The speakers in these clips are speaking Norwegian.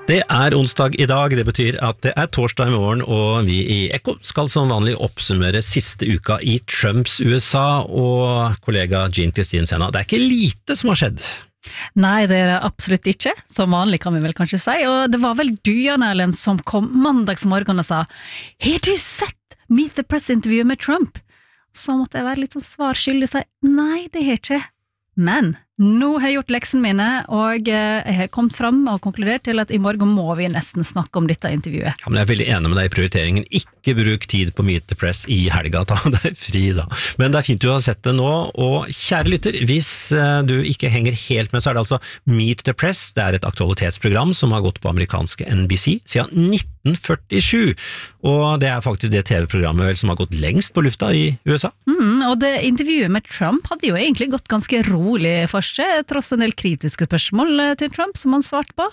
Det onsdag I dag, det betyr at det torsdag I morgen, og vi I Ekko skal som vanlig oppsummere siste uka I Trumps USA, og kollega Jean Kristin Sena, det ikke lite som har skjedd. Nei, det det absolutt ikke, som vanlig kan vi vel kanskje si, og det var vel du, Jan Erlend, som kom mandagsmorgen og sa «Har du sett Meet the Press-intervjuet med Trump?» Så måtte jeg være litt sånn svarskyldig og si «Nei, det har ikke». Men nå har jeg gjort leksen mine, og jeg har kommet frem og konkludert til at I morgen må vi nesten snakke om dette intervjuet. Ja, men jeg veldig enig med deg I prioriteringen. Ikke bruk tid på Meet the Press I helga, ta deg fri da. Men det fint du har sett det nå, og kjære lytter, hvis du ikke henger helt med, så det altså Meet the Press. Det et aktualitetsprogram som har gått på amerikanske NBC siden 1947, og det faktisk det TV-programmet som har gått lengst på lufta I USA. Og det intervjuet med Trump hadde jo egentlig gått ganske rolig for seg, tross en del kritiske spørsmål til Trump som han svarte på.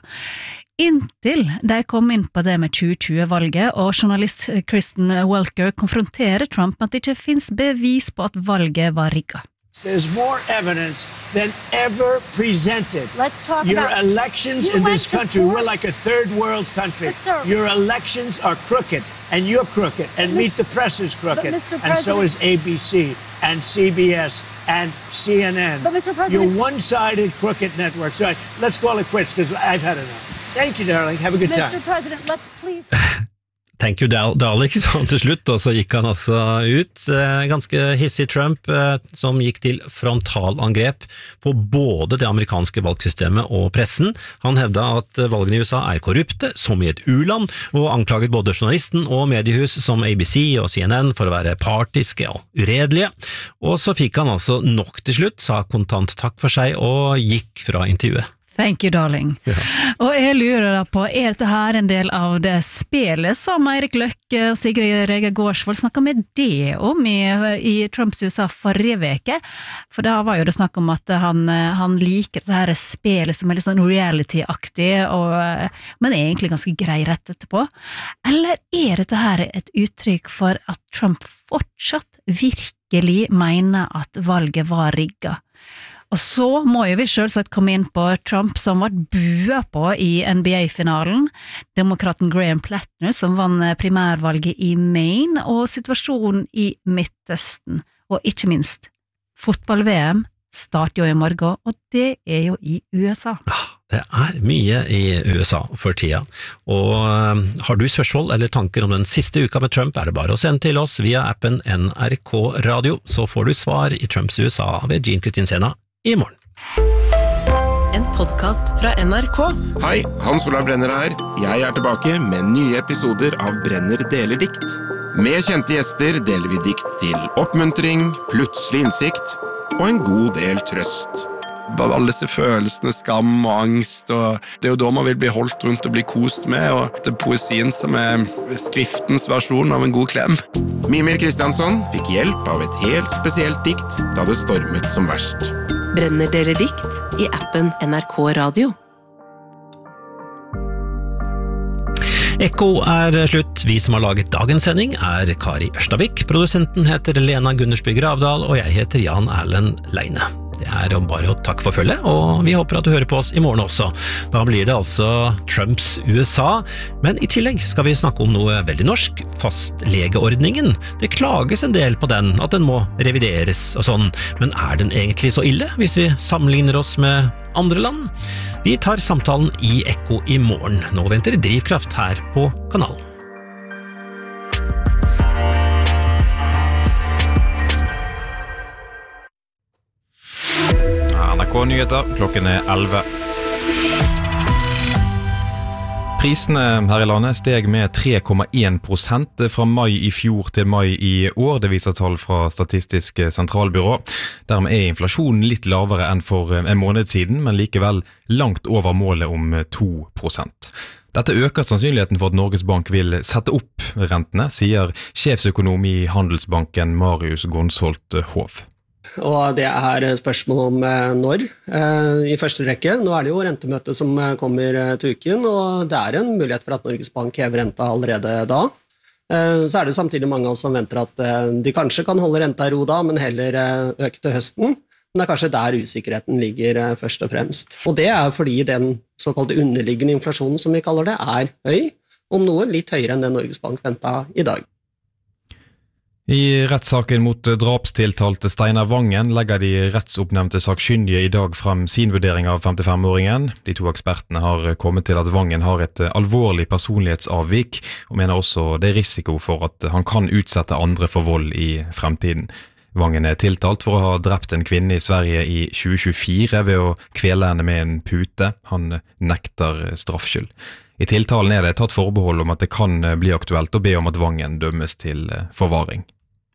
Inntil de kom inn på det med 2020-valget, og journalist Kristen Welker konfronterer Trump med at det ikke finnes bevis på at valget var rigget. There's more evidence than ever presented. Let's talk Your about elections in this country, we're like a third world country. Your elections are crooked, and you're crooked, and Meet the Press is crooked, and so is ABC, and CBS, and CNN. But Mr. President, you're one-sided crooked networks. All right, let's call it quits, because I've had enough. Thank you, darling. Have a good time. Mr. President, let's please... Thank you, darling, sa han til slutt, og så gikk han altså ut, ganske hissig Trump, som gikk til frontalangrep på både det amerikanske valgsystemet og pressen. Han hevdet at valgene I USA korrupte, som I et u-land, og anklaget både journalisten og mediehus som ABC og CNN for å være partiske og uredelige. Og så fikk han altså nok til slutt, sa kontant takk for seg, og gikk fra intervjuet. Thank you, darling. Ja. Og jeg lurer da på, dette her en del av det spelet som Eirik Løkke og Sigrid Rege Gårdsvold snakket med det om I Trumps USA forrige veke? For da var jo det snakk om at han liker dette her spelet som litt sånn reality-aktig, men egentlig ganske grei rett etterpå. Eller dette her et uttrykk for at Trump fortsatt virkelig mener at valget var rigget? Og så må jo vi selvsagt komme inn på Trump som var buet på I NBA-finalen, demokraten Graham Plattner som vann primærvalget I Maine, og situasjonen I Midtøsten, og ikke minst fotball-VM starter jo I morgen, og det jo I USA. Det mye I USA for tida, og har du spørsmål eller tanker om den siste uka med Trump, det bare å sende til oss via appen NRK Radio, så får du svar I Trumps USA ved Jean Kristin Sena I morgen. En podcast fra NRK. Hei, Hans Olav Brenner her. Jeg tilbake med nye episoder av Brenner deler dikt. Med kjente gjester deler vi dikt til oppmuntring, plutselig innsikt og en god del trøst. Bare alle disse følelsene, skam og angst, og det jo da man vil bli holdt rundt og bli kost med, og det poesien som skriftens versjon av en god klem. Mimir Kristiansson fikk hjelp av et helt spesielt dikt da det stormet som verst. Brenner deler dikt I appen NRK Radio. Ekko slutt. Vi som har laget dagens sending Kari Ørstavik, produsenten heter Lena Gundersby Gravdal, og jeg heter Jan Erlend Leine. Det bare å takke for følget, og vi håper at du hører på oss I morgen også. Da blir det altså Trumps USA, men I tillegg skal vi snakke om noe veldig norsk, fastlegeordningen. Det klages en del på den, at den må revideres og sånn, men den egentlig så ille hvis vi sammenligner oss med andre land? Vi tar samtalen I Ekko I morgen. Nå venter Drivkraft her på kanalen. NRK-nyheter, klokken 11. Prisene her I landet steg med 3,1% fra mai I fjor til mai I år, det viser tall fra Statistisk sentralbyrå. Dermed inflasjonen litt lavere enn for en måned siden, men likevel langt over målet om 2%. Dette øker sannsynligheten for at Norges Bank vil sette opp rentene, sier sjefsøkonom I Handelsbanken Marius Gonsholt Hov. Og det spørsmål om når I første rekke. Nå det jo rentemøte som kommer til uken, og det en mulighet for at Norges Bank hever renta allerede da. Så det samtidig mange som venter at de kanskje kan holde renta I ro da, men heller øke til høsten. Men det kanskje der usikkerheten ligger først og fremst. Og det fordi den såkalte underliggende inflasjonen, som vi kaller det, høy, om noe litt høyere enn det Norges Bank ventet I dag. I rettssaken mot drapstiltalte Steinar Vangen legger de rettsoppnevnte sakkyndige I dag frem sin vurdering av 55-åringen. De to ekspertene har kommet til at Vangen har et alvorlig personlighetsavvik, og mener også det risiko for at han kan utsette andre for vold I fremtiden. Vangen tiltalt for å ha drept en kvinne I Sverige I 2024 ved å kvele henne med en pute. Han nekter straffskyld. I tiltalen det tatt forbehold om at det kan bli aktuelt å be om at Vangen dømmes til forvaring.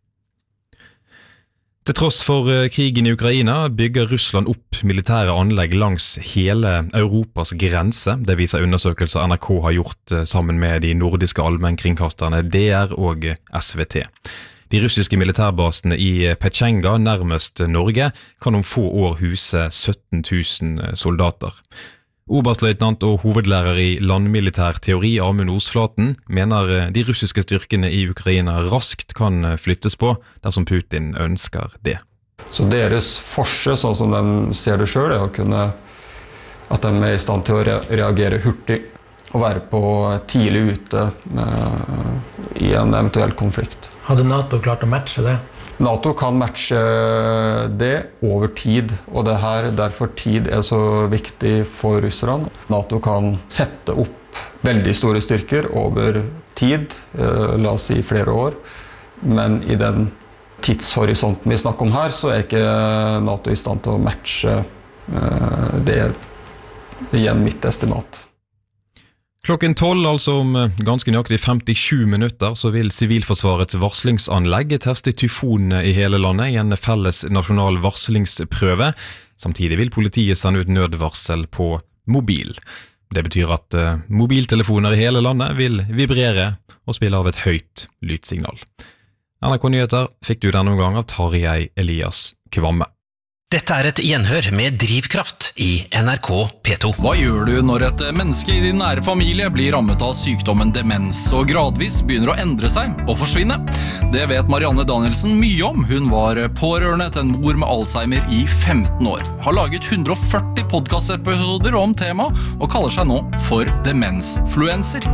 Til tross for krigen I Ukraina bygger Russland opp militære anlegg langs hele Europas grense. Det viser undersøkelser NRK har gjort sammen med de nordiske allmennkringkasterne DR og SVT. De russiske militærbasene I Pechenga, nærmest Norge, kan om få år huse 17 000 soldater. Oberstløytnant og hovedlærer I landmilitær teori Amund Osflaten mener de russiske styrkene I Ukraina raskt kan flyttes på dersom Putin ønsker det. Så deres forse, sånn som de ser det selv, å kunne at de I stand til å reagere hurtig og være på tidlig ute I en eventuell konflikt. Hadde NATO klart å matche det? NATO kan matche det over tid, og det her derfor tid så viktig for russerne. NATO kan sette opp veldig store styrker over tid, la oss si flere år, men I den tidshorisonten vi snakker om her, så ikke NATO I stand til å matche det igjen mitt estimat. Klokken 12, altså om ganske nøyaktig 57 minutter, så vil Sivilforsvarets varslingsanlegg teste tyfonene I hele landet I en felles nasjonal varslingsprøve. Samtidig vil politiet sende ut nødvarsel på mobil. Det betyr at mobiltelefoner I hele landet vil vibrere og spille av et høyt lydsignal. NRK Nyheter fikk du denne omgang av Tarjei Elias Kvamme. Dette et gjenhør med drivkraft I NRK P2. Hva gjør du når et menneske I din nære familie blir rammet av sykdommen demens og gradvis begynner å endre seg og forsvinne? Det vet Marianne Danielsen mye om. Hun var pårørende til en mor med Alzheimer I 15 år. Har laget 140 podcastepisoder om tema og kaller seg nå for demensfluencer.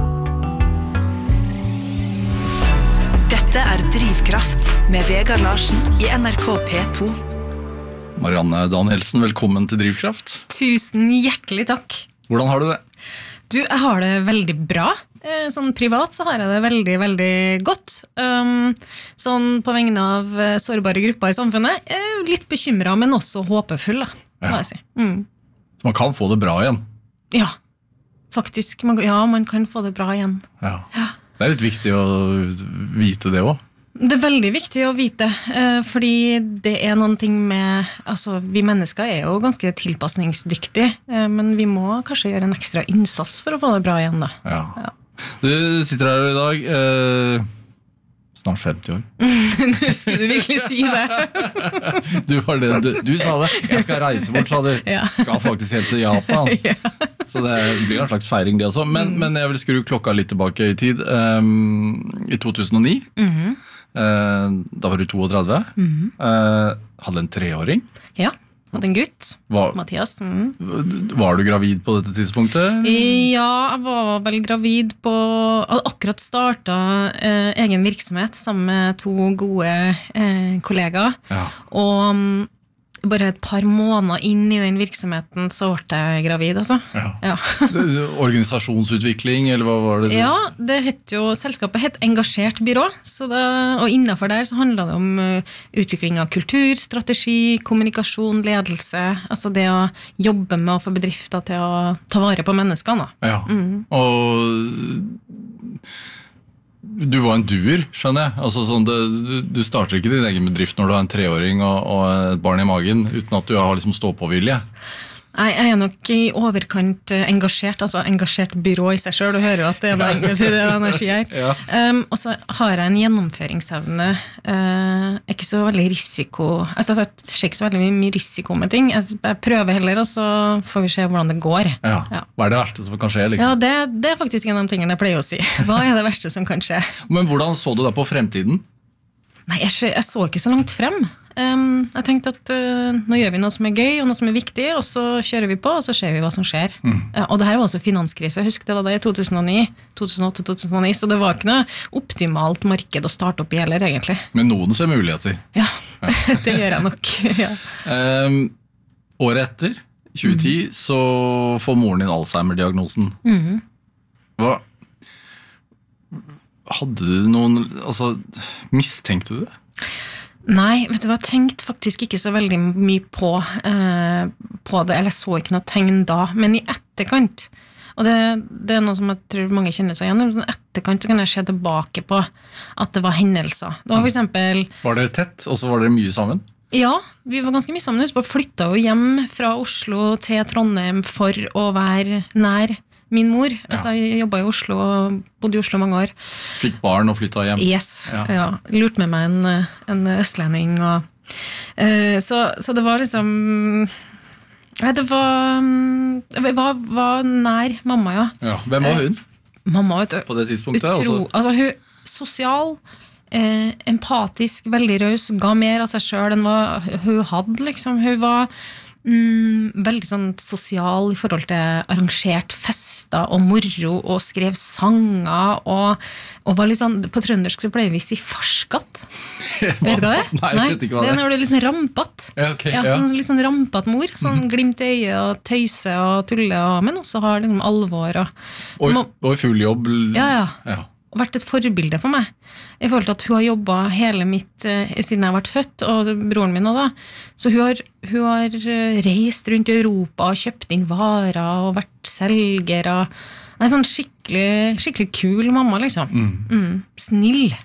Dette Drivkraft med Vegard Larsen I NRK P2. Marianne Danielsen, velkommen til Drivkraft. Tusen hjertelig takk. Hvordan har du det? Du, jeg har det veldig bra. Sånn privat så har jeg det veldig, veldig godt. Sånn på vegne av sårbare grupper I samfunnet. Litt bekymret, men også håpefull, må jeg si. Så man kan få det bra igjen? Ja, faktisk. Man kan få det bra igjen. Ja. Det litt viktig å vite det også. Det veldig viktig å vite, fordi det noen ting med, altså vi mennesker jo ganske tilpasningsdyktige, men vi må kanskje gjøre en ekstra innsats for å få det bra igjen da. Ja. Du sitter her I dag, snart 50 år. Skulle du virkelig si det? Du sa det, jeg skal reise bort, sa du. Ja. Skal faktisk helt til Japan. Ja. Så det blir en slags feiring det også. Men jeg vil skru klokka litt tilbake I tid. I 2009, da var du 32, hadde en 3-åring. Ja, hadde en gutt, Mathias. Var du gravid på dette tidspunktet? Ja, jeg var vel gravid på, hadde akkurat startet egen virksomhet sammen med 2 gode kollegaer. Ja. Og bare et par måneder inn I den virksomheten så ble jeg gravid, altså. Ja. Organisasjonsutvikling, eller hva var det? Ja, selskapet het Engasjert Byrå, og innenfor der så handlet det om utvikling av kultur, strategi, kommunikasjon, ledelse, altså det å jobbe med å få bedrifter til å ta vare på menneskene. Ja, og du var en duer, skjønner jeg. Altså, sånn, du starter ikke din egen bedrift når du har en 3-åring og et barn I magen, uten at du har liksom stå-på-vilje. Nei, jeg nok I overkant engasjert, altså engasjert byrå I seg selv, du hører jo at det noe energi her. Ja. Og så har jeg en gjennomføringsevne, ikke så veldig risiko, altså jeg ser ikke så veldig mye risiko med ting, jeg prøver heller, og så får vi se hvordan det går. Ja. Hva det verste som kan skje? Liksom? Ja, det faktisk en av de tingene jeg pleier å si. Hva det verste som kan skje? Men hvordan så du da på fremtiden? Nei, jeg så ikke så langt frem. Jeg tenkte at nå gjør vi noe som gøy, og noe som viktig, og så kjører vi på, og så ser vi hva som skjer. Og det her var også finanskrise, husk det var det i 2008-2009, så det var ikke noe optimalt marked å starte opp i heller, egentlig. Men noen ser muligheter. Ja, det gjør jeg nok, ja. Året etter, 2010, så får moren din Alzheimer-diagnosen. Hva... Hadde du noen, mistenkte du det? Nei, vet du hva, jeg tenkte faktisk ikke så veldig mye på det, eller så ikke noe tegn da, men i etterkant, og det noe som jeg tror mange kjenner seg igjen, i etterkant så kan jeg se tilbake på at det var hendelser. Det var for eksempel... Var dere tett, og så var dere mye sammen? Ja, vi var ganske mye sammen, vi flyttet jo hjem fra Oslo til Trondheim for å være nær min mor. Jeg jobbet i Oslo og bodde i Oslo mange år. Fikk barn og flyttet hjem? Yes, ja. Lurt med meg en østlending. Så det var liksom... Det var nær mamma, ja. Hvem var hun? Mamma, vet du. På det tidspunktet? Hun sosial, empatisk, veldig raus, ga mer av seg selv enn hva hun hadde, liksom. Hun var... veldig sånn sosial i forhold til arrangert fester og moro og skrev sanger og var litt sånn, på trøndersk så ble vi vist i farskatt. Vet du hva det? Nei, jeg vet ikke hva det er. Det når du er litt sånn rampat. Sånn, litt sånn rampat mor, sånn glimt i øyet og tøyse og tulle, men også har liksom alvor. Og i full jobb. Ja. Vært et forbilde for meg i forhold til at hun har jobbet hele mitt siden jeg har vært født, og broren min også da. Så hun har reist rundt i Europa og kjøpt inn varer og vært selger og en sånn skikkelig kul mamma liksom. Snill.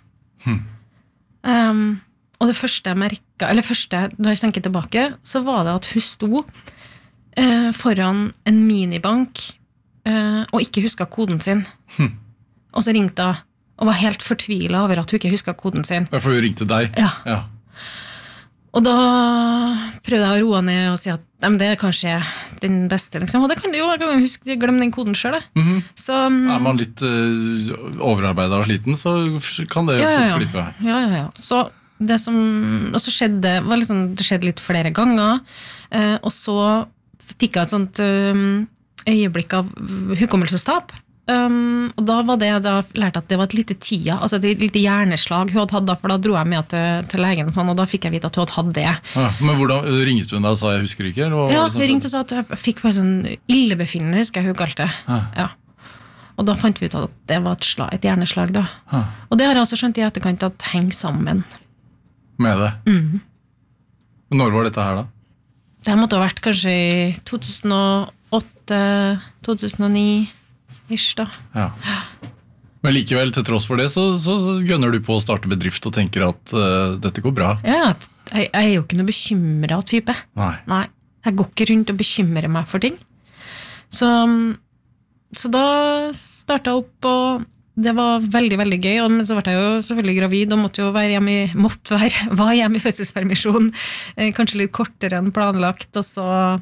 Og det første jeg merket, eller når jeg tenker tilbake, så var det at hun sto foran en minibank og ikke husket koden sin. Og så ringte hun og var helt fortvilet over at hun ikke husket koden sin. For hun ringte deg? Ja. Og da prøvde jeg å roe ned og si at det er kanskje den beste, liksom. Og det kan det jo, jeg kan huske, glemme den koden selv. Så, er man litt overarbeidet og sliten, så kan det jo klippe. Ja. Så det som også skjedde, var liksom, det skjedde litt flere ganger, og så fikk jeg et sånt øyeblikk av hukommelsestap. Og da var det jeg da lærte at det var et lite tida, altså et lite hjerneslag hun hadde hatt da, for da dro jeg med til legen sånn, og da fikk jeg vite at hun hadde hatt det. Men hvordan ringte hun da og sa jeg husker ikke? Hun ringte og sa at jeg fikk bare sånn illebefinnende, husker jeg hun kalte det. Ja. Og da fant vi ut at det var et hjerneslag da. Og det har jeg også skjønt i etterkant at henger sammen. Med det? Når var dette her da? Det måtte ha vært kanskje i 2008, 2009 da. Ja. Men likevel, til tross for det, så gønner du på å starte bedrift og tenker at dette går bra. Ja, jeg er jo ikke noe bekymret type. Nei. Jeg går ikke rundt og bekymrer meg for ting. Så da startet jeg opp, og det var veldig, veldig gøy, men så ble jeg jo selvfølgelig gravid, og måtte være hjemme i fødselspermisjon, kanskje litt kortere enn planlagt, og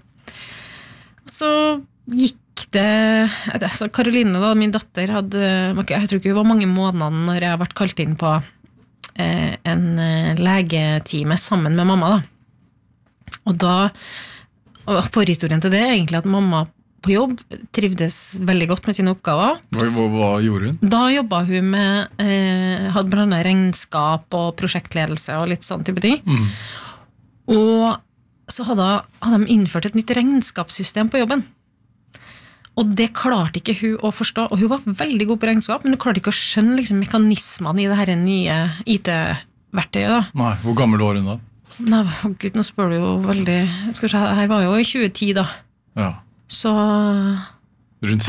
så gikk det, Karoline da, min datter jeg tror ikke hun var mange måneder når jeg ble kalt inn på en legetime sammen med mamma da. Og forhistorien til det er egentlig at mamma på jobb trivdes veldig godt med sine oppgaver. Hva gjorde hun? Da jobbet hun med hadde blant annet regnskap og prosjektledelse og litt sånn type ting. Og så hadde de innført et nytt regnskapssystem på jobben. Og det klarte ikke hun å forstå, og hun var veldig god på regnskap, men hun klarte ikke å skjønne liksom, mekanismene i det her nye IT-verktøyet da. Nei, hvor gammel var hun da? Nei, Gud, nå spør du jo veldig, her var jo i 2010 da. Ja. Så rundt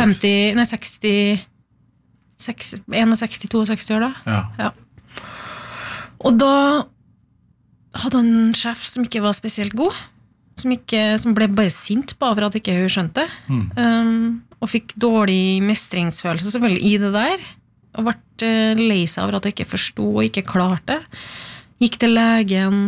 61-62 år da. Ja. Og da hadde han en sjef som ikke var spesielt god, som ble bare sint på over at ikke hun skjønte, og fikk dårlig mestringsfølelse selvfølgelig i det der, og ble lei seg over at jeg ikke forstod og ikke klarte. Gikk til legen,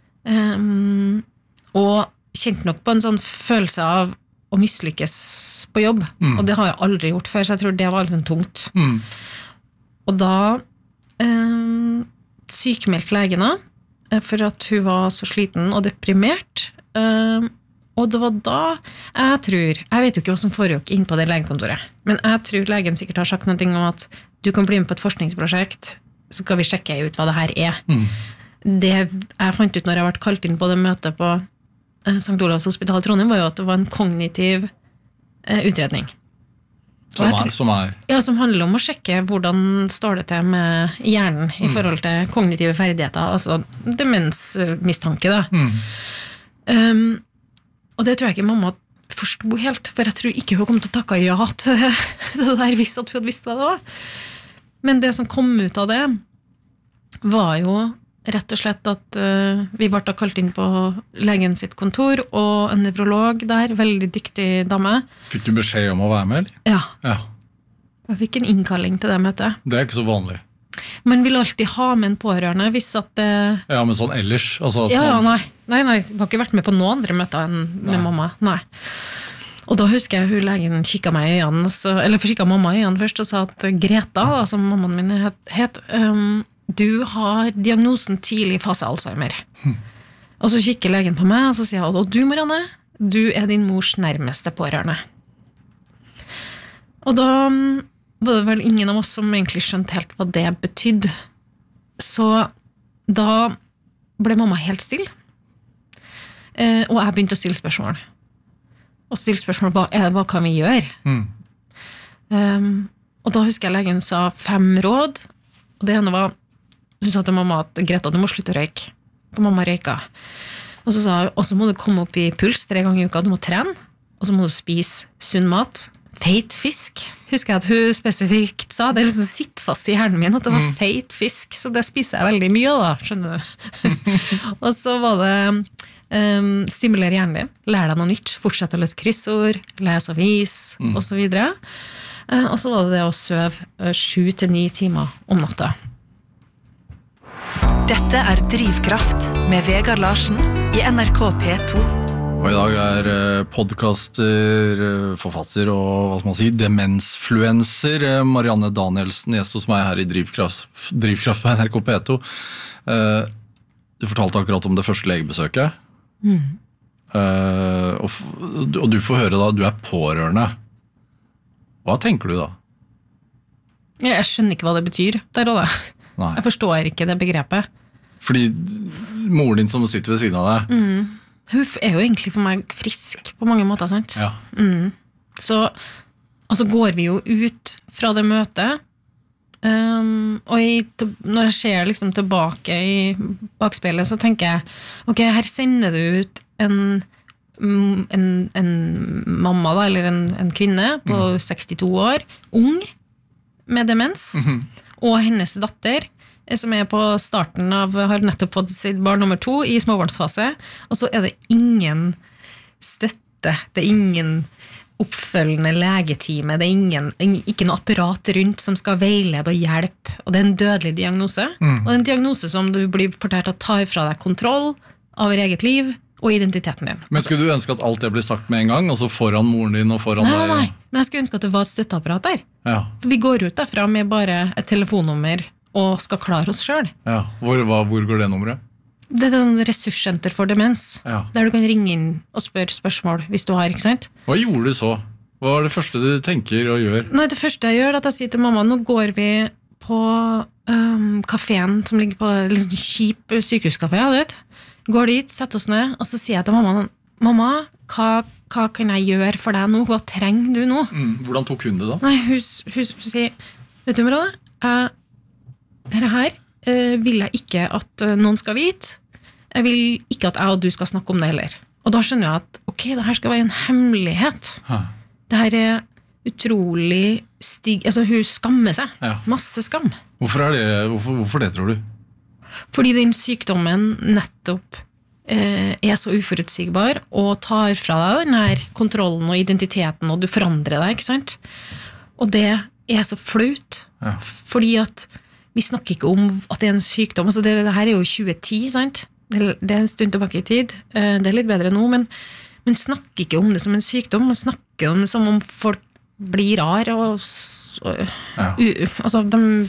og kjente nok på en sånn følelse av å mislykkes på jobb, og det har jeg aldri gjort før, så jeg tror det var litt sånn tungt. Og da sykmeldt legene, for at hun var så sliten og deprimert. Og det var da jeg vet jo ikke hva som foregikk inn på det legekontoret, men jeg tror legen sikkert har sagt noe om at du kan bli med på et forskningsprosjekt, så skal vi sjekke ut hva det her Det jeg fant ut når jeg ble kalt inn på det møtet på St. Olavs hospital i Trondheim, var jo at det var en kognitiv utredning. Som handler om å sjekke hvordan står det til med hjernen i forhold til kognitive ferdigheter, altså demensmistanke da. Og det tror jeg ikke mamma forstod helt, for jeg tror ikke hun kom til å takke ja til det der hvis at hun hadde visst hva det var. Men det som kom ut av det var jo rett og slett at vi ble kalt inn på legen sitt kontor, og en nevrolog der, veldig dyktig dame. Fikk du beskjed om å være med, eller? Ja. Jeg fikk en innkalling til det møtet. Det ikke så vanlig. Man vil alltid ha med en pårørende hvis at det... Ja, men sånn ellers? Altså nei, jeg har ikke vært med på noen andre møter enn med mamma, nei. Og da husker jeg hun legen kikket meg i øynene, kikket mamma i øynene først og sa at Greta, som mammaen min het, du har diagnosen tidlig fase Alzheimer. Og så kikker legen på meg, og så sier jeg, og du Marianne, du din mors nærmeste pårørende. Og da var det vel ingen av oss som egentlig skjønte helt hva det betydde. Så da ble mamma helt still. Og jeg begynte å stille spørsmål. Og stille spørsmål, hva kan vi gjøre? Og da husker jeg legen sa 5 råd. Og det ene var, hun sa til mamma at Greta, du må slutte å røyke. For mamma røyka. Og så sa hun, og så må du komme opp i puls 3 ganger i uka, du må trene. Og så må du spise sunn mat. Feit fisk, husker jeg at hun spesifikt sa, det liksom sitter fast i hjernen min at det var feit fisk, så det spiser jeg veldig mye da, skjønner du. Og så var det stimulere hjernen din, lære deg noe nytt, fortsette å løse kryssord, lese avis, og så videre. Og så var det det å søve 7 til 9 timer om natta. Dette Drivkraft med Vegard Larsen i NRK P2. Og i dag podcaster, forfatter og hva skal man si, demensfluencer Marianne Danielsen, gjest hos meg her i Drivkraft på NRK P2. Du fortalte akkurat om det første legebesøket. Og du får høre da, du pårørende. Hva tenker du da? Jeg skjønner ikke hva det betyr der og da. Nei. Jeg forstår ikke det begrepet. Fordi moren din som sitter ved siden av deg, hun jo egentlig for meg frisk på mange måter, sant? Ja. Og så går vi jo ut fra det møtet, og når jeg ser liksom tilbake i bakspeilet, så tenker jeg, ok, her sender du ut en mamma da, eller en kvinne på 62 år, ung, med demens, og hennes datter, som på starten av, har nettopp fått sitt barn nummer 2 i småbarnsfase, og så det ingen støtte, det ingen oppfølgende legetime, det ikke noe apparat rundt som skal veilede og hjelpe, og det en dødelig diagnose, og det en diagnose som du blir fortalt å ta ifra deg kontroll av eget liv og identiteten din. Men skulle du ønske at alt det ble sagt med en gang, og så foran moren din og foran deg? Nei, men jeg skulle ønske at det var et støtteapparat der. Ja. For vi går ut derfra med bare et telefonnummer og skal klare oss selv. Ja, hvor går det nummeret? Det en ressurssenter for demens, der du kan ringe inn og spørre spørsmål hvis du har, ikke sant? Hva gjorde du så? Hva det første du tenker og gjør? Nei, det første jeg gjør at jeg sier til mamma, nå går vi på kaféen som ligger på en liksom kjip sykehuskafé, går dit, setter oss ned, og så sier jeg til mamma, hva kan jeg gjøre for deg nå? Hva trenger du nå? Hvordan tok hun det da? Nei, hun sier, vet du Marianne, dette her vil jeg ikke at noen skal vite. Jeg vil ikke at jeg og du skal snakke om det heller. Og da skjønner jeg at, ok, det her skal være en hemmelighet. Det her utrolig altså hun skammer seg. Masse skam. Hvorfor det, tror du? Fordi den sykdommen nettopp så uforutsigbar og tar fra deg den her kontrollen og identiteten, og du forandrer deg, ikke sant? Og det så flaut. Fordi at vi snakker ikke om at det en sykdom, altså det her jo 2010, sant? Det en stund tilbake i tid, det litt bedre nå, men snakker ikke om det som en sykdom, man snakker om det som om folk blir rar, og altså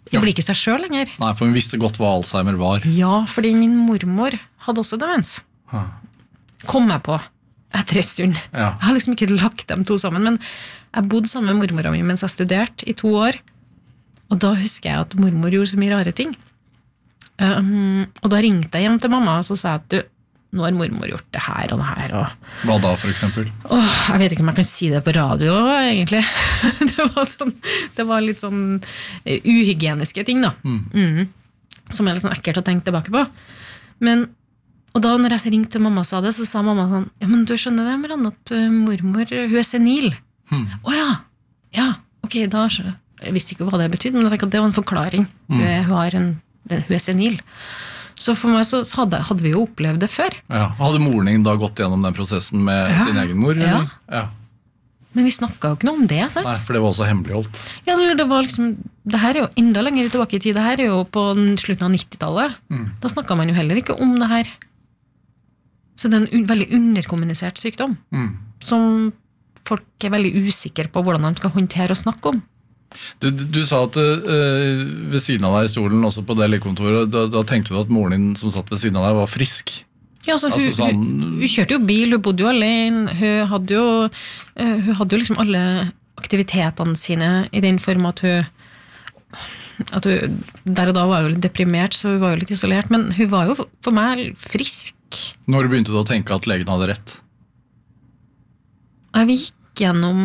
Jeg blir ikke seg selv lenger. Nei, for hun visste godt hva Alzheimer var. Ja, fordi min mormor hadde også demens. Kom jeg på etter en stund. Ja. Jeg har liksom ikke lagt dem to sammen, men jeg bodde sammen med mormora mi mens jeg studerte i 2 år, og da husker jeg at mormor gjorde så mye rare ting. Og da ringte jeg hjem til mamma, og så sa jeg at nå har mormor gjort det her og det her. Og hva da, for eksempel? jeg vet ikke om jeg kan si det på radio, egentlig. Det var litt sånn uhygieniske ting, da. Som er litt sånn ekkelt å tenke tilbake på. Og da når jeg ringte mamma og sa det, så sa mamma sånn, ja, men du skjønner det, Marianne, at mormor, hun er senil. Ja, ok, da jeg visste ikke hva det betydde, men jeg tenkte at det var en forklaring. Hun er senil. Så for meg så hadde vi jo opplevd det før. Ja. Hadde moren din da gått gjennom den prosessen med sin egen mor? Ja. Men vi snakket jo ikke noe om det, sant? Nei, for det var også hemmeligholdt. Ja, det var liksom, det her er jo enda lenger tilbake i tid. Det her er jo på slutten av 90-tallet. Da snakket man jo heller ikke om det her. Så det er en veldig underkommunisert sykdom, som folk er veldig usikre på hvordan de skal håndtere og snakke om. Du sa at ved siden av deg i stolen, også på det legekontoret, da tenkte du at moren din som satt ved siden av deg var frisk. Ja, altså, hun kjørte jo bil, hun bodde jo alene, hun hadde jo liksom alle aktivitetene sine i den form at hun der og da var jo litt deprimert, så hun var jo litt isolert, men hun var jo for meg frisk. Når begynte du å tenke at legen hadde rett? Jeg gikk gjennom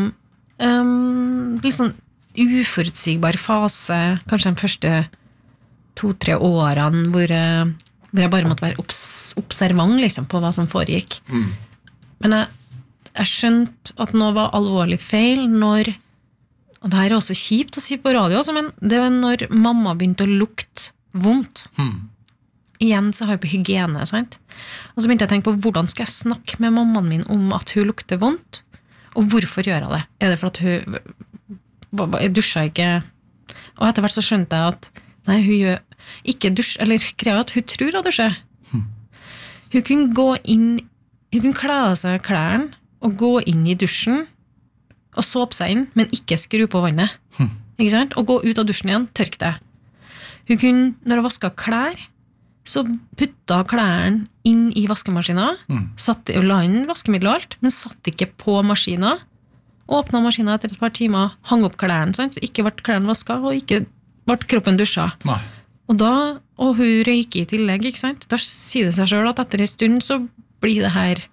litt sånn uforutsigbar fase, kanskje de første 2-3 årene hvor jeg bare måtte være observant liksom, på hva som foregikk. Men jeg skjønte at noe var alvorlig feil når, og det her er også kjipt å si på radio, altså, men det var når mamma begynte å lukte vondt. Igjen så har jeg på hygiene, sant? Og så begynte jeg å tenke på hvordan skal jeg snakke med mammaen min om at hun lukter vondt, og hvorfor gjør jeg det? Er det for at jeg dusja ikke, og etter hvert så skjønte jeg at nei, hun gjør ikke dusj, eller greia at hun tror at dusjer. Hun kunne gå inn, hun kunne kle av seg klærne og gå inn i dusjen og såpe seg inn, men ikke skru på vannet. Ikke sant? Og gå ut av dusjen igjen, tørk det. Hun kunne, når hun vasket klær, så putta klærne inn i vaskemaskinen, satt og la inn vaskemiddel og alt, men satt ikke på maskinen, åpnet maskinen etter et par timer, hang opp klærne, sant? Så ikke ble klærne vasket, og ikke ble kroppen dusja. Nei. Og hun røyker i tillegg, ikke sant? Da sier det seg selv at etter en stund så blir det her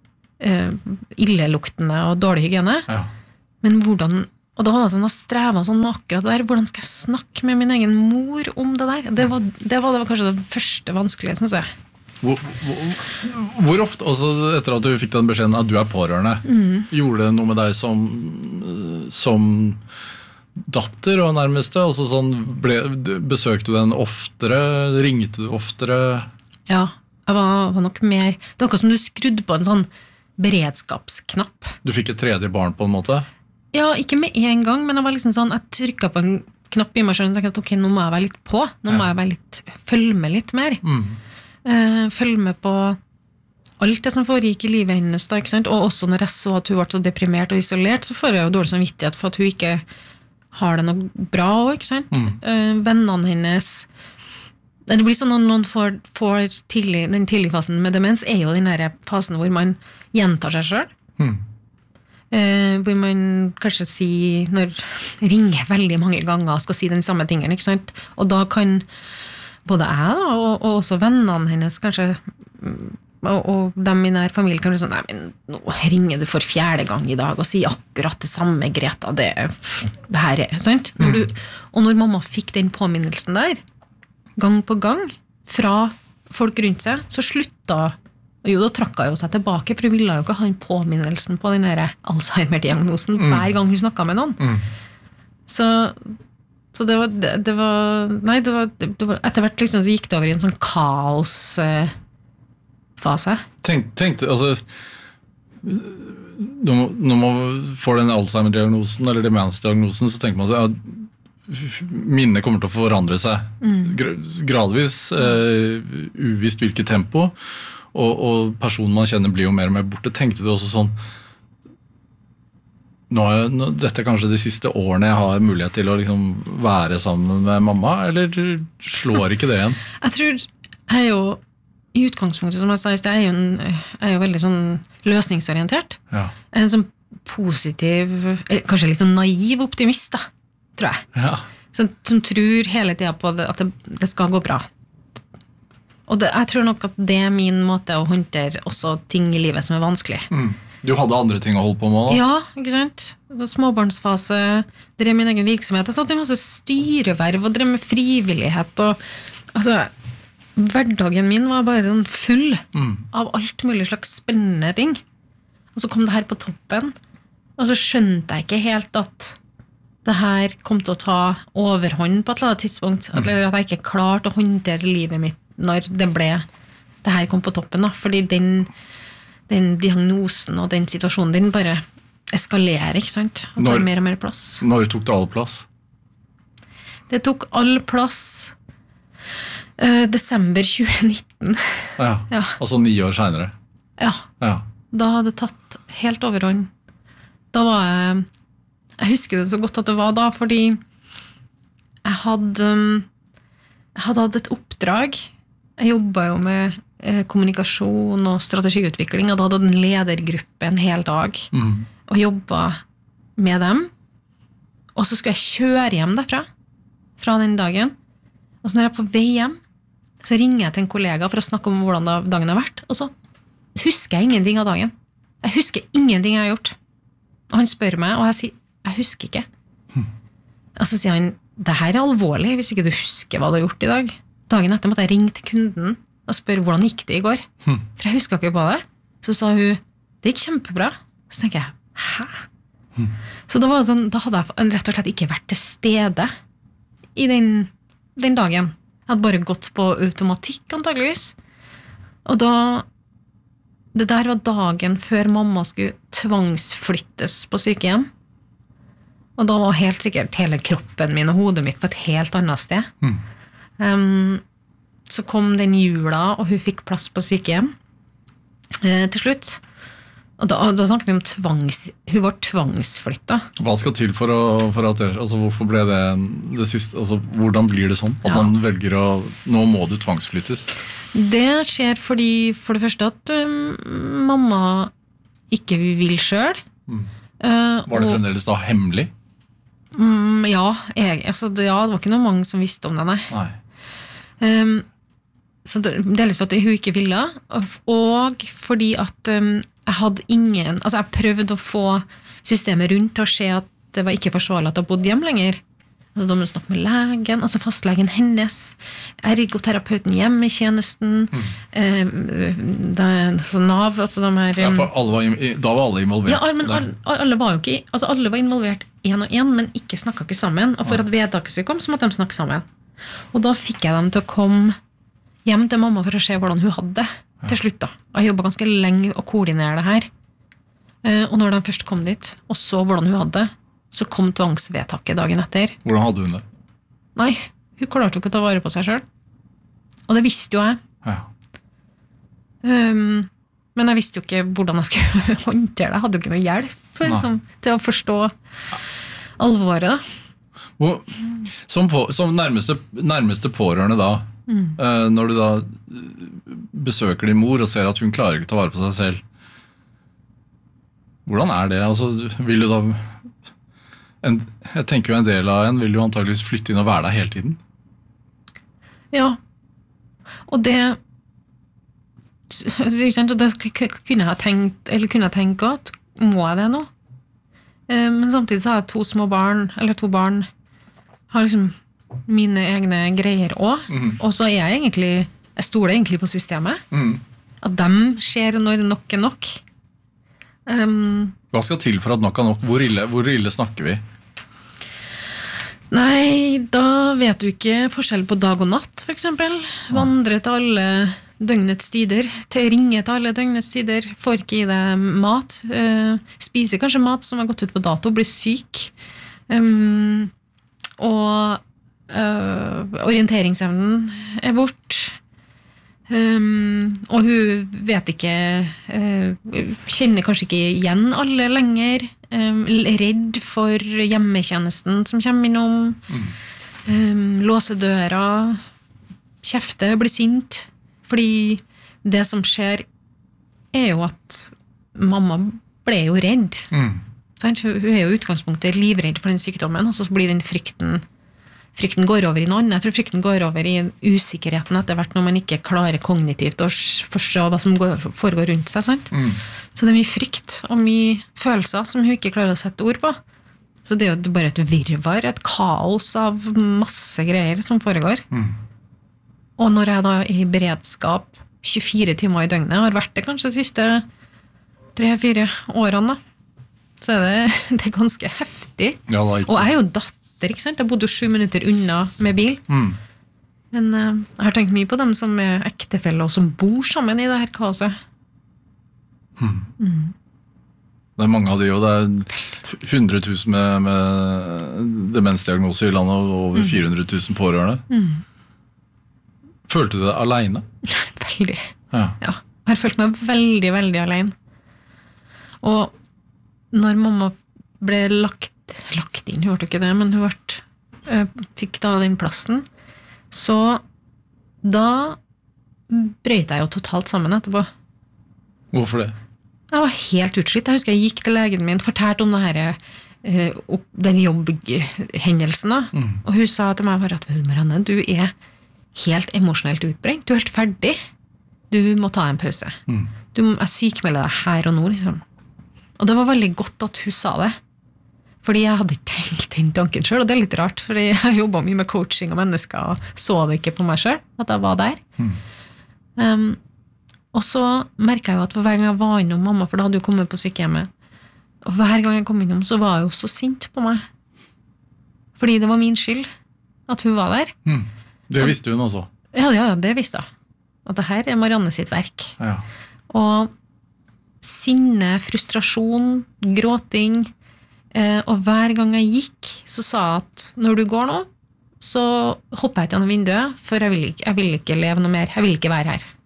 illeluktende og dårlig hygiene. Ja. Men hvordan, og da var det sånn, jeg strevet sånn med akkurat det der, hvordan skal jeg snakke med min egen mor om det der? Det var kanskje det første vanskelige, synes jeg. Hvor ofte, altså etter at du fikk den beskjeden at du er pårørende, gjorde det noe med deg som datter og nærmeste? Altså sånn, besøkte du den oftere? Ringte du oftere? Ja, jeg var nok mer, det var akkurat som du skrudde på en sånn beredskapsknapp. Du fikk et tredje barn på en måte? Ja, ikke med en gang, men jeg var liksom sånn, jeg trykket på en knapp i meg selv og tenkte at ok, nå må jeg være litt på, nå må jeg følge med litt mer. Følge med på alt det som foregikk i livet hennes da, ikke sant? Og også når jeg så at hun ble så deprimert og isolert, så får jeg jo dårlig samvittighet for at hun ikke har det noe bra også, ikke sant? Vennene hennes, det blir sånn når noen får den tidligfasen med demens, er jo den der fasen hvor man gjentar seg selv, hvor man kanskje ringer veldig mange ganger og skal si den samme tingen, ikke sant? Og da kan både jeg da, og også vennene hennes kanskje, og dem i nær familie kan bli sånn, nei, men nå ringer du for 4. gang i dag og sier akkurat det samme, Greta, det her er, sant? Og når mamma fikk den påminnelsen der, gang på gang, fra folk rundt seg, så slutta, jo, da trakk hun seg tilbake, for hun ville jo ikke ha den påminnelsen på den der Alzheimer-diagnosen hver gang hun snakket med noen. Så det var etter hvert liksom, så gikk det over i en sånn kaosfase. Tenkte, altså når man får den Alzheimer-diagnosen eller demensdiagnosen, så tenker man seg at minnet kommer til å forandre seg gradvis, uvisst hvilket tempo, og personen man kjenner blir jo mer og mer borte. Tenkte du også sånn, Dette er kanskje de siste årene jeg har mulighet til å liksom være sammen med mamma, eller slår ikke det igjen? Jeg tror jeg jo, i utgangspunktet, som jeg sa, jeg er jo veldig sånn løsningsorientert. Ja. En sånn positiv, kanskje litt sånn naiv optimist, da, tror jeg. Ja. Som tror hele tiden på at det skal gå bra. Og jeg tror nok at det er min måte å håndtere også ting i livet som er vanskelig. Du hadde andre ting å holde på med da? Ja, ikke sant? Småbarnsfase, drev min egen virksomhet. Jeg satt i masse styreverv og drev med frivillighet. Og, altså, hverdagen min var bare full av alt mulig slags spennende ting. Og så kom det her på toppen, og så skjønte jeg ikke helt at det her kom til å ta overhånd på et eller annet tidspunkt, eller at jeg ikke klarte å håndtere livet mitt når det her kom på toppen, da. Fordi den diagnosen og den situasjonen, den bare eskalerer, ikke sant? Og tar mer og mer plass. Når tok det all plass? Det tok all plass desember 2019. Ja, altså 9 år senere. Ja. Da hadde det tatt helt overhånd. Da var jeg husker det så godt at det var da, fordi jeg hadde hatt et oppdrag. Jeg jobbet jo med kommunikasjon og strategiutvikling, og da hadde en ledergruppe en hel dag og jobbet med dem. Og så skulle jeg kjøre hjem derfra, fra den dagen. Og så når jeg er på vei hjem, så ringer jeg til en kollega for å snakke om hvordan dagen har vært, og så husker jeg ingenting av dagen. Jeg husker ingenting jeg har gjort. Og han spør meg, og jeg sier, jeg husker ikke. Og så sier han, det her er alvorlig hvis ikke du husker hva du har gjort i dag. Dagen etter måtte jeg ringe til kunden og spørre hvordan gikk det i går. For jeg husker ikke på det. Så sa hun, det gikk kjempebra. Så tenker jeg, hæ? Så da hadde jeg rett og slett ikke vært til stede i den dagen. Jeg hadde bare gått på automatikk, antageligvis. Og det der var dagen før mamma skulle tvangsflyttes på sykehjem. Og da var helt sikkert hele kroppen min og hodet mitt på et helt annet sted. Så kom den jula, og hun fikk plass på sykehjem til slutt. Og da snakket vi om hun var tvangsflyttet. Hva skal til for at det, altså hvorfor ble det siste, altså hvordan blir det sånn? At man velger nå må du tvangsflyttes? Det skjer fordi, for det første, at mamma ikke vil selv. Var det fremdeles da hemmelig? Ja, det var ikke noe mange som visste om det, nei. Så dels for at hun ikke ville, og fordi at jeg hadde jeg prøvde å få systemet rundt til å se at det var ikke forsvarlig at jeg bodde hjem lenger. Altså, da må du snakke med legen, altså fastlegen hennes, ergoterapeuten hjemme i tjenesten, så NAV, altså de her... Ja, for da var alle involvert. Ja, men alle var jo ikke, altså alle var involvert en og en, men ikke snakket ikke sammen, og for at vedtaket skulle komme, så måtte de snakke sammen. Og da fikk jeg dem til å komme hjem til mamma for å se hvordan hun hadde det til slutt da. Og jeg jobbet ganske lenge å koordinere det her. Og når de først kom dit, og så hvordan hun hadde det, så kom tvangsvedtaket dagen etter. Hvordan hadde hun det? Nei, hun klarte jo ikke å ta vare på seg selv. Og det visste jo jeg. Ja. Men jeg visste jo ikke hvordan jeg skulle håndtere det. Jeg hadde jo ikke noe hjelp til å forstå alvoret da. Som nærmeste pårørende da, når du da besøker din mor og ser at hun klarer ikke å ta vare på seg selv, hvordan er det? Altså, vil du da jeg tenker jo en del av en vil jo antageligvis flytte inn og være der hele tiden. Ja, og det kunne jeg tenkt at må jeg det nå? Men samtidig så har jeg 2 små barn, eller 2 barn, har liksom mine egne greier også, og så er jeg stoler egentlig på systemet, at de ser når nok er nok. Hva skal til for at nok er nok? Hvor ille snakker vi? Nei, da vet du ikke forskjell på dag og natt, for eksempel. Vandre til alle døgnets tider, ringe til alle døgnets tider, får ikke i deg mat, spiser kanskje mat som har gått ut på dato, blir syk, og orienteringsevnen er bort, og hun vet ikke, kjenner kanskje ikke igjen alle lenger, redd for hjemmetjenesten som kommer innom, låse døra, kjefte, bli sint, fordi det som skjer jo at mamma ble jo redd. Hun jo i utgangspunktet livredd for den sykdommen, og så blir den frykten går over i noe annet. Jeg tror frykten går over i usikkerheten etter hvert når man ikke klarer kognitivt å forstå hva som foregår rundt seg, sant? Så det mye frykt og mye følelser som hun ikke klarer å sette ord på. Så det jo bare et virvar, et kaos av masse greier som foregår. Og når jeg da i beredskap 24 timer i døgnet har vært det kanskje de siste 3-4 årene, så det ganske heftig. Og jeg jo datter, ikke sant? Jeg bodde jo 7 minutter unna med bil. Men jeg har tenkt mye på dem som ektefeller og som bor sammen i det her kaoset. Det mange av de, og det 100 000 med demensdiagnose i landet og over 400 000 pårørende. Følte du deg alene? Veldig. Ja. Jeg har følt meg veldig, veldig alene. Og når mamma ble lagt inn, hørte ikke det, men hun fikk da den plassen, så da brøt jeg jo totalt sammen etterpå. Hvorfor det? Jeg var helt utslitt. Jeg husker jeg gikk til legen min, fortalte om den jobbhendelsen da, og hun sa til meg bare at Marianne, du helt emosjonelt utbrent, du helt ferdig, du må ta en pause. Jeg sykmelder deg her og nå, liksom. Og det var veldig godt at hun sa det, fordi jeg hadde ikke tenkt den tanken selv, og det litt rart, fordi jeg jobbet mye med coaching og mennesker, og så det ikke på meg selv, at jeg var der. Og så merket jeg jo at hver gang jeg var innom mamma, for da hadde hun kommet på sykehjemmet, og hver gang jeg kom innom, så var hun så sint på meg. Fordi det var min skyld at hun var der. Det visste hun også. Ja, det visste hun. At det her Marianne sitt verk. Ja. Og sinne, frustrasjon, gråting, og hver gang jeg gikk, så sa jeg at når du går nå, så hopper jeg til gjennom vinduet, for jeg vil ikke leve noe mer, jeg vil ikke være her.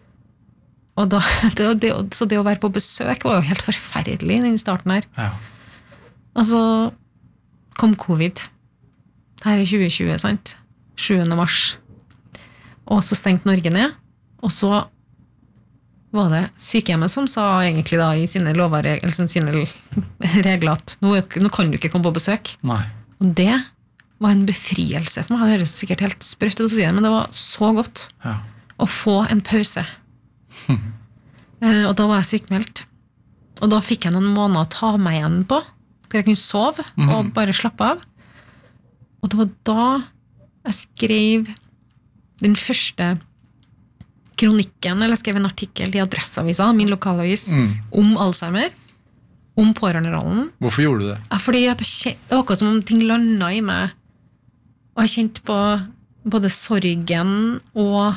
Og så det å være på besøk var jo helt forferdelig i den starten her. Ja. Og så kom covid. Her i 2020, sant? 7. mars. Og så stengte Norge ned. Og så var det sykehjemmet som sa egentlig da i sine lover, eller sine regler at nå kan du ikke komme på besøk. Nei. Og det var en befrielse for meg. Det høres sikkert helt sprøtt ut å si det, men det var så godt å få en pause. Og da var jeg sykmeldt, og da fikk jeg noen måneder å ta meg igjen på, for jeg kunne sove og bare slappe av. Og det var da jeg skrev den første kronikken, eller jeg skrev en artikkel i Adresseavisa, min lokalavis, om Alzheimer, om pårørenderollen. Hvorfor gjorde du det? Fordi det var akkurat som om ting landet i meg, og jeg kjente på både sorgen og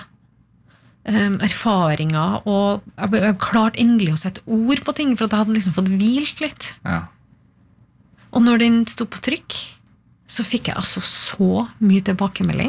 erfaringer, og jeg klarte endelig å sette ord på ting, for at jeg hadde liksom fått hvilt litt. Ja. Og når den stod på trykk, så fikk jeg altså så mye tilbakemelding.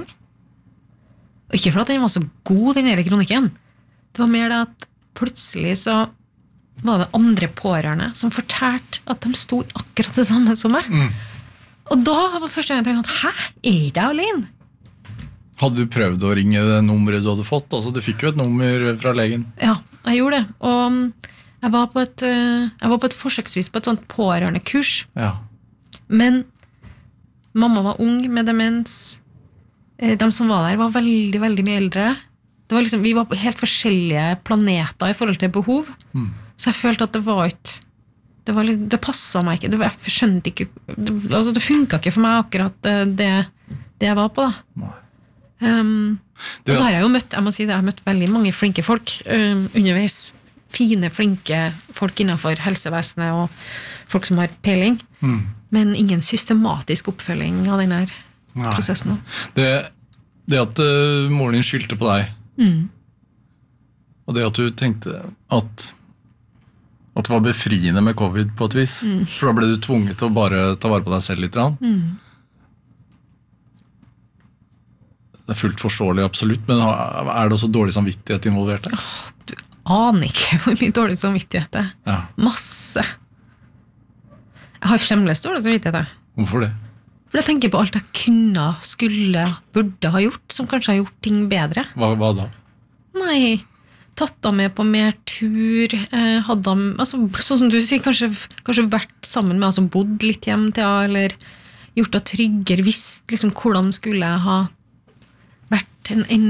Og ikke for at den var så god, den her kronikken. Det var mer det at plutselig så var det andre pårørende som fortalte at de stod akkurat det samme som meg. Og da var første gang jeg tenkte, hæ, ikke jeg alene? Hadde du prøvd å ringe det nummeret du hadde fått? Altså, du fikk jo et nummer fra legen. Ja, jeg gjorde det. Og jeg var på et forsøksvis på et sånt pårørendekurs. Ja. Men mamma var ung med demens. De som var der var veldig, veldig mye eldre. Det var liksom, vi var på helt forskjellige planeter i forhold til behov. Så jeg følte at det var ikke... Det passet meg ikke. Jeg skjønte ikke... Det funket ikke for meg akkurat det jeg var på da. Og så har jeg jo møtt, jeg må si det, jeg har møtt veldig mange flinke folk underveis, fine, flinke folk innenfor helsevesenet og folk som har peiling, men ingen systematisk oppfølging av denne prosessen. Det at moren din skyldte på deg, og det at du tenkte at det var befriende med covid på et vis, for da ble du tvunget til å bare ta vare på deg selv litt. Det fullt forståelig, absolutt, men det også dårlig samvittighet involvert? Du aner ikke hvor mye dårlig samvittighet det. Ja. Masse. Jeg har fremledsdårlig samvittighet. Hvorfor det? For jeg tenker på alt jeg kunne, skulle, burde ha gjort, som kanskje har gjort ting bedre. Hva da? Nei, tatt dem med på mer tur, hadde dem, altså, sånn som du sier, kanskje vært sammen med, altså bodd litt hjem til henne, eller gjort det tryggere, visst liksom hvordan skulle jeg ha vært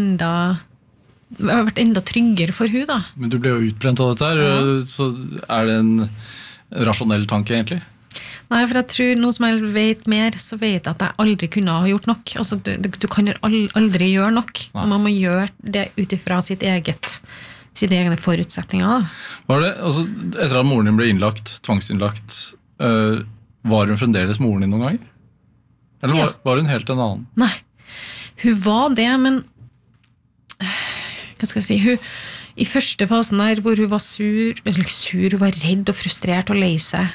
enda tryggere for hun da. Men du ble jo utbrent av dette her, så er det en rasjonell tanke egentlig? Nei, for jeg tror noe som jeg vet mer, så vet jeg at jeg aldri kunne ha gjort nok. Altså, du kan aldri gjøre nok. Og man må gjøre det utifra sine egne forutsetninger. Var det, altså, etter at moren din ble tvangsinnlagt, var hun fremdeles moren din noen ganger? Eller var hun helt en annen? Nei, hun var det, men hva skal jeg si, i første fasen der, hvor hun var sur, hun var redd og frustrert og lei seg,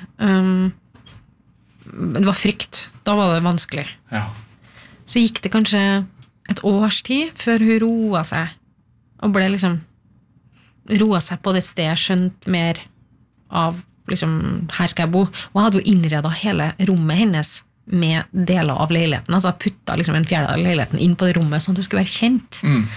det var frykt, da var det vanskelig. Ja. Så gikk det kanskje et års tid før hun roet seg, og ble liksom roet seg på det stedet, skjønt mer av liksom, her skal jeg bo, og jeg hadde jo innredet hele rommet hennes med deler av leiligheten, altså jeg puttet liksom en fjerde av leiligheten inn på det rommet, sånn at det skulle være kjent.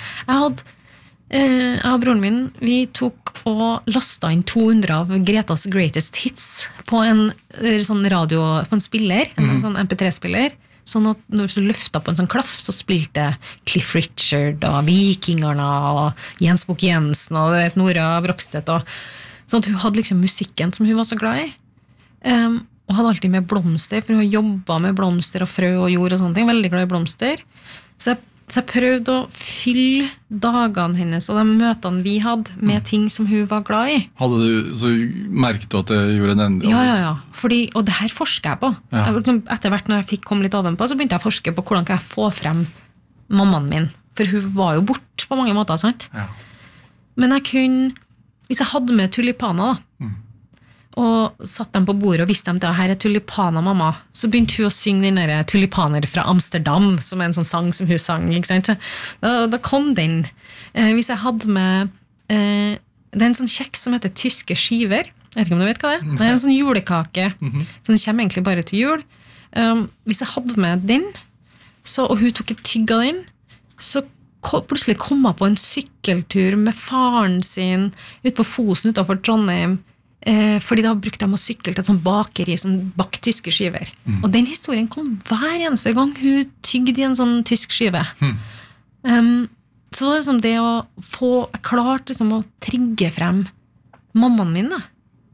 Jeg og broren min, vi tok og lastet inn 200 av Gretas Greatest Hits på en sånn radio, på en spiller, en sånn MP3-spiller, sånn at når du løftet på en sånn klaff, så spilte Cliff Richard og Vikingerne og Jens Bukk Jensen og Nora Brokstedt, og sånn at hun hadde liksom musikken som hun var så glad i. Og hadde alltid med blomster, for hun jobbet med blomster og frø og jord og sånne ting, veldig glad i blomster. Så jeg prøvde å fylle dagene hennes og de møtene vi hadde med ting som hun var glad i. Så merket du at det gjorde en endring? Ja. Og det her forsker jeg på. Ja. Etter hvert når jeg fikk komme litt ovenpå, så begynte jeg å forske på hvordan kan jeg få frem mammaen min. For hun var jo bort på mange måter, sant? Ja. Men jeg kunne, hvis jeg hadde med tulipaner da, og satt dem på bordet og visste dem at her er tulipaner, mamma, så begynte hun å synge den der Tulipaner fra Amsterdam, som er en sånn sang som hun sang, ikke sant? Da kom den. Hvis jeg hadde med, det er en sånn kjeks som heter tyske skiver, jeg vet ikke om du vet hva det er? Det er en sånn julekake, så den kommer egentlig bare til jul. Hvis jeg hadde med den, og hun tok et tygg av den, så plutselig kom jeg på en sykkeltur med faren sin ut på Fosen utenfor Trondheim, fordi da brukte de å sykle til et sånt bakeri som bakt tyske skiver. Og den historien kom hver eneste gang hun tygde i en sånn tysk skive. Så det var liksom det å få klart liksom, å trigge frem mammaen min da.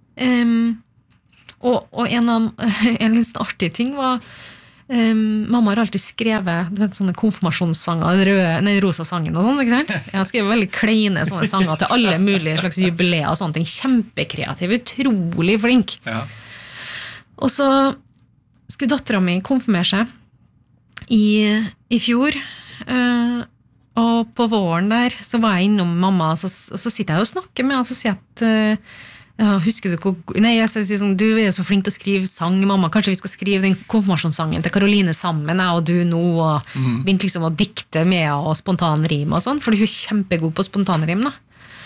Og en litt artig ting var mamma har alltid skrevet sånne konfirmasjonssanger, rosa sangen og sånn, ikke sant? Jeg har skrevet veldig kleine sånne sanger til alle mulige slags jubileer og sånne ting, kjempekreativ, utrolig flink. Ja. Og så skulle datteren min konfirmere seg i fjor, og på våren der så var jeg innom mamma, og så sitter jeg og snakker med henne, og så sier jeg at husker du jeg sier sånn, du er jo så flink til å skrive sang, mamma, kanskje vi skal skrive den konfirmasjonssangen til Karoline sammen, jeg og du nå, og begynte liksom å dikte med og spontanrim og sånn, for hun er kjempegod på spontanrim da.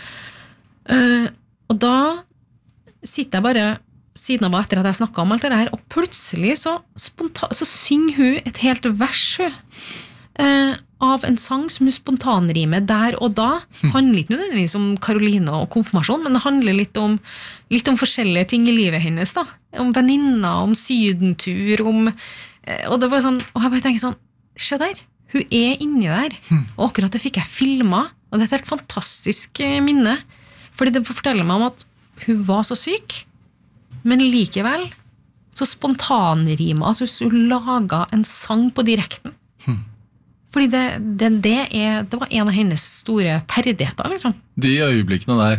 Og da sitter jeg bare siden av etter at jeg snakket om alt det her, og plutselig så synger hun et helt vers av en sang som hun spontanrimer der og da. Handler ikke nødvendigvis om Karoline og konfirmasjon, men det handler litt om forskjellige ting i livet hennes da. Om venninner, om sydentur, og det var sånn, og jeg bare tenker sånn, se der, hun er inni der, og akkurat det fikk jeg filmet, og det er et helt fantastisk minne, fordi det forteller meg om at hun var så syk, men likevel så spontanrimet, altså hun laget en sang på direkten, fordi det var en av hennes store ferdigheter, liksom. De øyeblikkene der.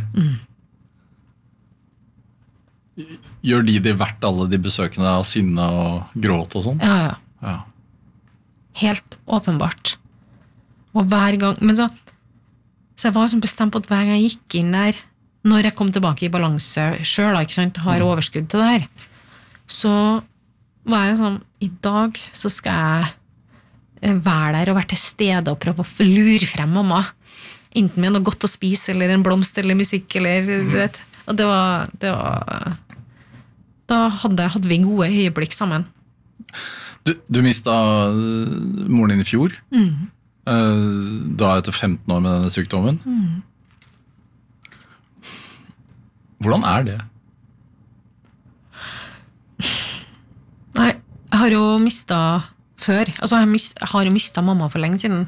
Gjør de det verdt alle de besøkene av sinne og gråt og sånn? Ja. Helt åpenbart. Og hver gang, men så jeg var så bestemt på at hver gang jeg gikk inn der, når jeg kom tilbake i balanse selv, ikke sant, har overskudd til det her, så var jeg sånn, i dag så skal jeg være der og være til stede og prøve å lure frem mamma, enten med noe godt å spise eller en blomst eller musikk eller du vet, og det var Da hadde vi gode øyeblikk sammen. Du mistet moren din I fjor, da etter 15 år med denne sykdommen. Hvordan det? Nei, jeg har jo mistet før. Altså, jeg har jo mistet mamma for lenge siden.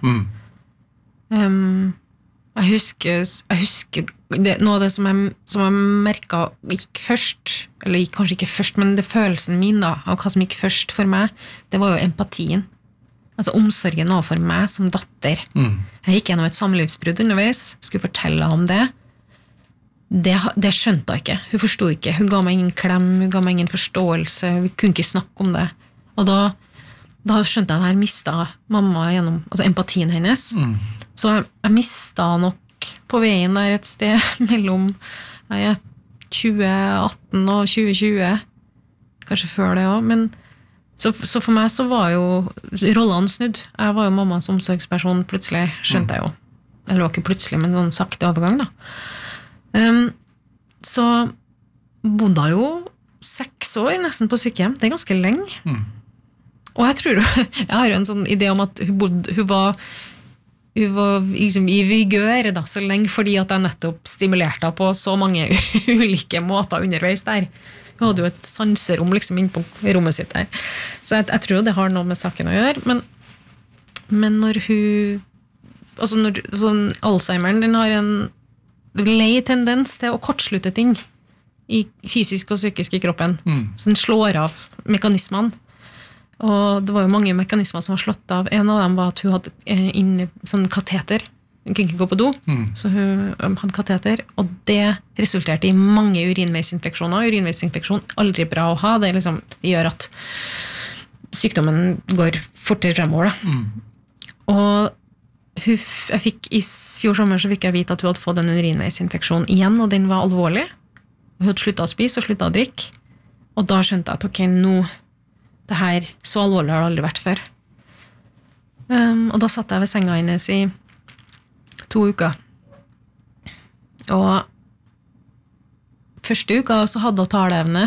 Jeg husker noe av det som jeg merket gikk først, eller kanskje ikke først, men det følelsen min da, av hva som gikk først for meg, det var jo empatien. Altså omsorgen overfor meg som datter. Jeg gikk gjennom et samlivsbrudd underveis, skulle fortelle om det. Det skjønte hun ikke. Hun forstod ikke. Hun ga meg ingen klem, hun ga meg ingen forståelse, vi kunne ikke snakke om det. Og da skjønte jeg at jeg mistet mamma gjennom empatien hennes. Så jeg mistet nok på veien der et sted mellom 2018 og 2020, kanskje før det også, men så for meg så var jo rollene snudd. Jeg var jo mammas omsorgsperson plutselig, skjønte jeg jo. Eller var ikke plutselig, men sånn sakte overgang da. Så bodde jeg jo 6 år nesten på sykehjem. Det ganske lenge. Og jeg har jo en sånn idé om at hun var liksom I vigør da, så lenge fordi at jeg nettopp stimulerte på så mange ulike måter underveis der. Hun hadde jo et sanserom liksom inn på rommet sitt der. Så jeg tror det har noe med saken å gjøre, men når hun sånn Alzheimeren, den har en lei tendens til å kortslutte ting I fysisk og psykisk I kroppen. Så den slår av mekanismene. Og det var jo mange mekanismer som var slått av. En av dem var at hun hadde inne sånn kateter. Hun kunne ikke gå på do, så hun hadde kateter, og det resulterte I mange urinveisinfeksjoner. Urinveisinfeksjon aldri bra å ha, det gjør at sykdommen går fortere fremover. Og jeg fikk I fjor sommer så fikk jeg vite at hun hadde fått en urinveisinfeksjon igjen, og den var alvorlig. Hun hadde sluttet å spise og sluttet å drikke, og da skjønte jeg at ok, nå det her, så alvorlig har det aldri vært før. Og da satt jeg ved senga hennes I 2 uker. Og første uka så hadde hun taleevne.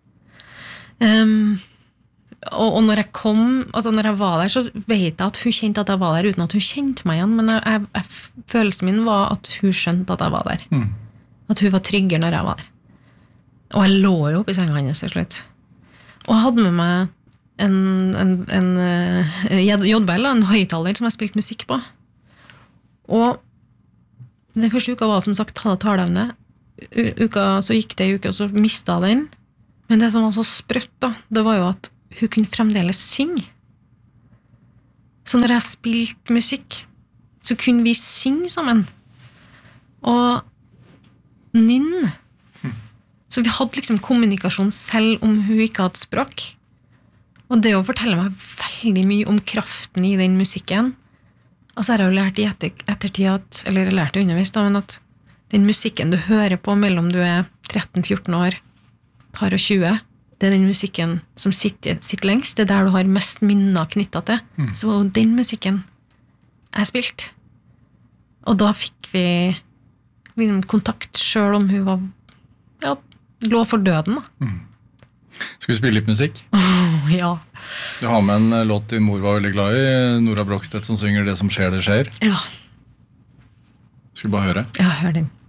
Og når jeg kom, når jeg var der, så vet jeg at hun kjente at jeg var der uten at hun kjente meg igjen, men følelsen min var at hun skjønte at jeg var der. At hun var tryggere når jeg var der. Og jeg lå jo oppe I senga hennes til slutt. Og jeg hadde med meg en jodbell, en høyttaler som jeg spilte musikk på. Og den første uka var som sagt hadde taleevne. Så gikk det I uka, og så mistet jeg den. Men det som var så sprøtt da, det var jo at hun kunne fremdeles synge. Så når jeg spilte musikk, så kunne vi synge sammen. Og nynne. Så vi hadde liksom kommunikasjon selv om hun ikke hadde språk. Og det å fortelle meg veldig mye om kraften I den musikken. Og så har jeg jo lært I ettertid at, eller jeg lærte underveis da, men at den musikken du hører på mellom du 13-14 år, par og 20, det den musikken som sitter lengst, det der du har mest minner knyttet til. Så var jo den musikken jeg spilte. Og da fikk vi liksom kontakt selv om hun var lå for døden da. Skal vi spille litt musikk? Ja. Du har med en låt din mor var veldig glad I, Nora Brogstedt som synger Det som skjer, det skjer. Ja. Skal vi bare høre? Ja, hør den.